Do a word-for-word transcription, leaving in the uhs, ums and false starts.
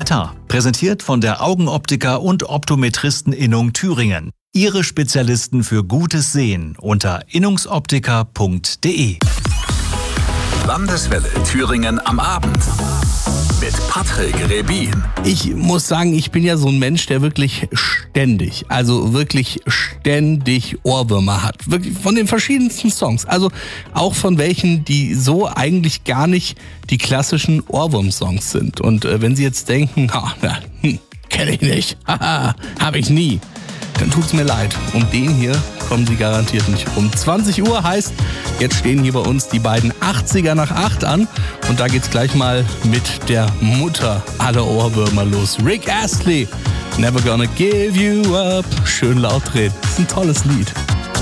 Tata, präsentiert von der Augenoptiker und Optometristen-Innung Thüringen. Ihre Spezialisten für gutes Sehen unter innungsoptiker punkt de. Landeswelle Thüringen am Abend mit Patrick Rebin. Ich muss sagen, ich bin ja so ein Mensch, der wirklich ständig, also wirklich ständig Ohrwürmer hat. Wirklich von den verschiedensten Songs. Also auch von welchen, die so eigentlich gar nicht die klassischen Ohrwurm-Songs sind. Und äh, wenn Sie jetzt denken, ha, na, hm, kenne ich nicht, haha, habe ich nie, dann tut's mir leid. Um den hier kommen Sie garantiert nicht rum. zwanzig Uhr heißt, jetzt stehen hier bei uns die beiden achtziger nach acht an. Und da geht's gleich mal mit der Mutter aller Ohrwürmer los. Rick Astley, Never Gonna Give You Up. Schön laut drehen. Das ist ein tolles Lied.